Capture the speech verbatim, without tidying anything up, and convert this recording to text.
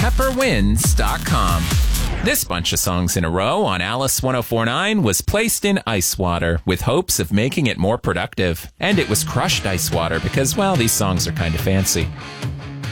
pepper winds dot com. This bunch of songs in a row on Alice ten forty-nine was placed in ice water with hopes of making it more productive. And it was crushed ice water because, well, these songs are kind of fancy.